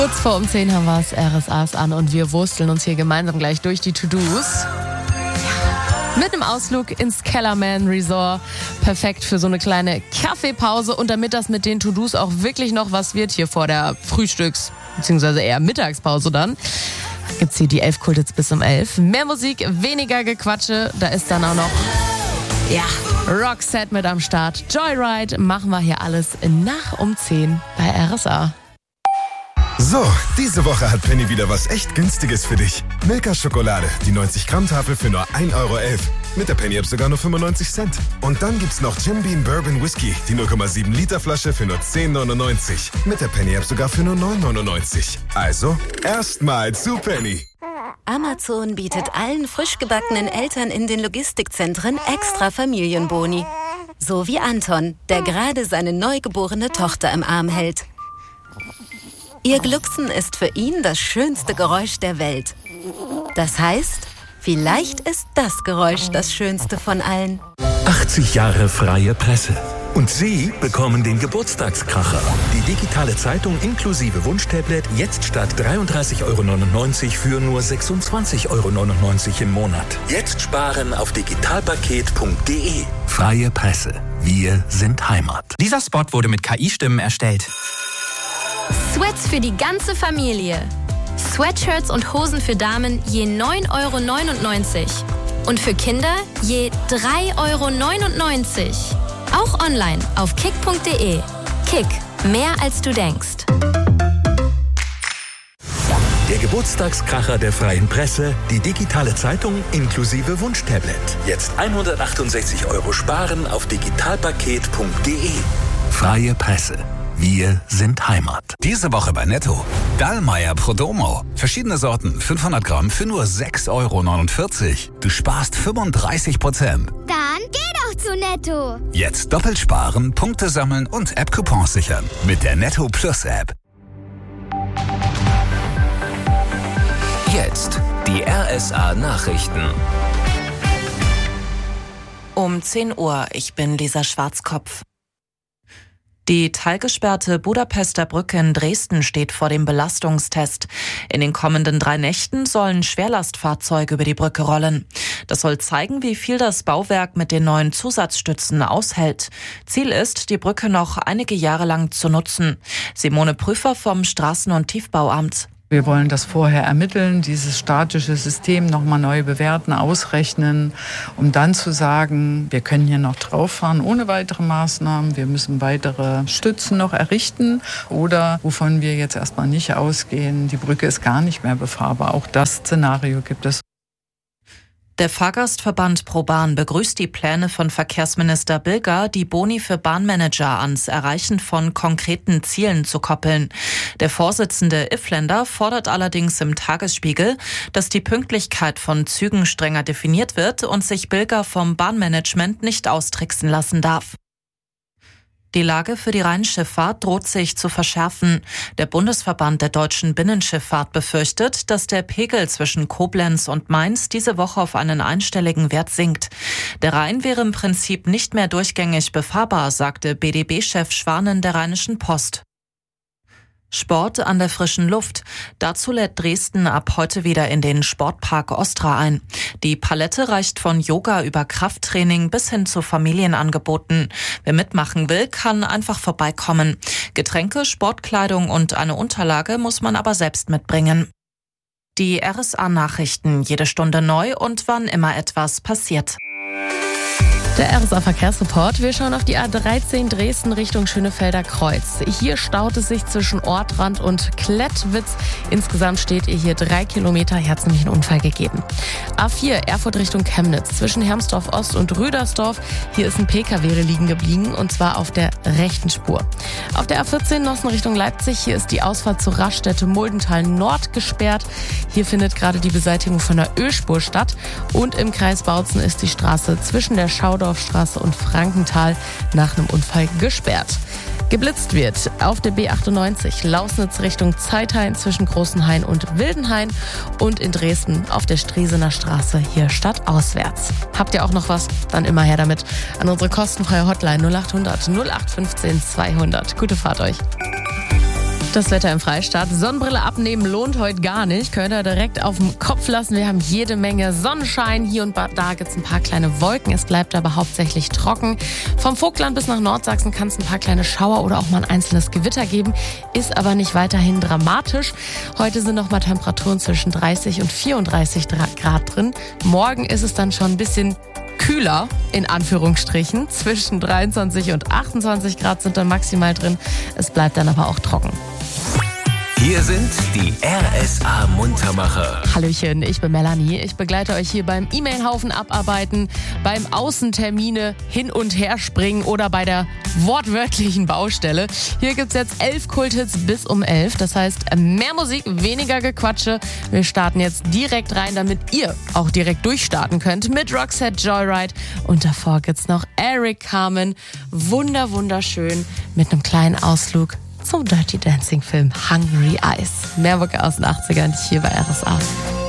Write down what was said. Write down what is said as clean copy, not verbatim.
Kurz vor um 10 haben wir das RSAs an und wir wursteln uns hier gemeinsam gleich durch die To-Dos. Mit einem Ausflug ins Kellerman Resort. Perfekt für so eine kleine Kaffeepause und damit das mit den To-Dos auch wirklich noch was wird hier vor der Frühstücks- bzw. eher Mittagspause dann, gibt's hier die 11 Kultits bis um 11. Mehr Musik, weniger Gequatsche. Da ist dann auch noch, Roxette mit am Start. Joyride machen wir hier alles nach um 10 bei RSA. So, diese Woche hat Penny wieder was echt Günstiges für dich. Milka-Schokolade, die 90-Gramm-Tafel für nur 1,11 €. Mit der Penny-App sogar nur 95 Cent. Und dann gibt's noch Jim Beam Bourbon Whisky, die 0,7 Liter Flasche für nur 10,99. Mit der Penny-App sogar für nur 9,99. Also, erstmal zu Penny. Amazon bietet allen frisch gebackenen Eltern in den Logistikzentren extra Familienboni. So wie Anton, der gerade seine neugeborene Tochter im Arm hält. Ihr Glucksen ist für ihn das schönste Geräusch der Welt. Das heißt, vielleicht ist das Geräusch das schönste von allen. 80 Jahre freie Presse. Und Sie bekommen den Geburtstagskracher. Die digitale Zeitung inklusive Wunschtablet jetzt statt 33,99 € für nur 26,99 € im Monat. Jetzt sparen auf digitalpaket.de. Freie Presse. Wir sind Heimat. Dieser Spot wurde mit KI-Stimmen erstellt. Sweats für die ganze Familie. Sweatshirts und Hosen für Damen je 9,99 € und für Kinder je 3,99 €. Auch online auf kick.de. Kick, mehr als du denkst. Der Geburtstagskracher der freien Presse, die digitale Zeitung inklusive Wunschtablet. Jetzt 168 € sparen auf digitalpaket.de. Freie Presse. Wir sind Heimat. Diese Woche bei Netto. Dallmayr Prodomo. Verschiedene Sorten, 500 Gramm für nur 6,49 €. Du sparst 35%. Dann geh doch zu Netto. Jetzt doppelt sparen, Punkte sammeln und App-Coupons sichern. Mit der Netto Plus App. Jetzt die RSA Nachrichten. Um 10 Uhr, ich bin Lisa Schwarzkopf. Die teilgesperrte Budapester Brücke in Dresden steht vor dem Belastungstest. In den kommenden 3 Nächten sollen Schwerlastfahrzeuge über die Brücke rollen. Das soll zeigen, wie viel das Bauwerk mit den neuen Zusatzstützen aushält. Ziel ist, die Brücke noch einige Jahre lang zu nutzen. Simone Prüfer vom Straßen- und Tiefbauamt. Wir wollen das vorher ermitteln, dieses statische System nochmal neu bewerten, ausrechnen, um dann zu sagen, wir können hier noch drauf fahren ohne weitere Maßnahmen, wir müssen weitere Stützen noch errichten oder wovon wir jetzt erstmal nicht ausgehen, die Brücke ist gar nicht mehr befahrbar. Auch das Szenario gibt es. Der Fahrgastverband ProBahn begrüßt die Pläne von Verkehrsminister Bilger, die Boni für Bahnmanager ans Erreichen von konkreten Zielen zu koppeln. Der Vorsitzende Ifländer fordert allerdings im Tagesspiegel, dass die Pünktlichkeit von Zügen strenger definiert wird und sich Bilger vom Bahnmanagement nicht austricksen lassen darf. Die Lage für die Rheinschifffahrt droht sich zu verschärfen. Der Bundesverband der deutschen Binnenschifffahrt befürchtet, dass der Pegel zwischen Koblenz und Mainz diese Woche auf einen einstelligen Wert sinkt. Der Rhein wäre im Prinzip nicht mehr durchgängig befahrbar, sagte BDB-Chef Schwanen der Rheinischen Post. Sport an der frischen Luft. Dazu lädt Dresden ab heute wieder in den Sportpark Ostra ein. Die Palette reicht von Yoga über Krafttraining bis hin zu Familienangeboten. Wer mitmachen will, kann einfach vorbeikommen. Getränke, Sportkleidung und eine Unterlage muss man aber selbst mitbringen. Die RSA-Nachrichten, jede Stunde neu und wann immer etwas passiert. Der RSA-Verkehrsreport. Wir schauen auf die A13 Dresden Richtung Schönefelder Kreuz. Hier staut es sich zwischen Ortrand und Klettwitz. Insgesamt steht hier 3 Kilometer. Hier hat es nämlich einen Unfall gegeben. A4 Erfurt Richtung Chemnitz zwischen Hermsdorf Ost und Rüdersdorf. Hier ist ein PKW liegen geblieben und zwar auf der rechten Spur. Auf der A14 Nossen Richtung Leipzig. Hier ist die Ausfahrt zur Raststätte Muldental Nord gesperrt. Hier findet gerade die Beseitigung von der Ölspur statt. Und im Kreis Bautzen ist die Straße zwischen der Schaudorfstraße und Frankenthal nach einem Unfall gesperrt. Geblitzt wird auf der B98 Lausnitz Richtung Zeithain zwischen Großenhain und Wildenhain und in Dresden auf der Striesener Straße hier stadtauswärts. Habt ihr auch noch was? Dann immer her damit an unsere kostenfreie Hotline 0800 0815 200. Gute Fahrt euch. Das Wetter im Freistaat. Sonnenbrille abnehmen lohnt heute gar nicht. Könnt ihr direkt auf dem Kopf lassen. Wir haben jede Menge Sonnenschein. Hier und da gibt es ein paar kleine Wolken. Es bleibt aber hauptsächlich trocken. Vom Vogtland bis nach Nordsachsen kann es ein paar kleine Schauer oder auch mal ein einzelnes Gewitter geben. Ist aber nicht weiterhin dramatisch. Heute sind noch mal Temperaturen zwischen 30 und 34 Grad drin. Morgen ist es dann schon ein bisschen kühler, in Anführungsstrichen. Zwischen 23 und 28 Grad sind dann maximal drin. Es bleibt dann aber auch trocken. Hier sind die RSA-Muntermacher. Hallöchen, ich bin Melanie. Ich begleite euch hier beim E-Mail-Haufen abarbeiten, beim Außentermine hin und her springen oder bei der wortwörtlichen Baustelle. Hier gibt's jetzt 11 Kulthits bis um 11. Das heißt, mehr Musik, weniger Gequatsche. Wir starten jetzt direkt rein, damit ihr auch direkt durchstarten könnt mit Roxette Joyride. Und davor gibt's noch Eric Carmen. Wunderschön mit einem kleinen Ausflug zum Dirty Dancing Film Hungry Eyes. Mehr Mucke aus den 80ern hier bei RSA.